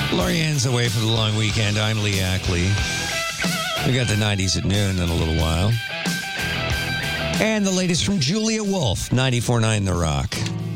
Lorianne's away for the long weekend. I'm Lee Ackley. We got the 90s at noon in a little while. And the latest from Julia Wolf, 94.9 The Rock.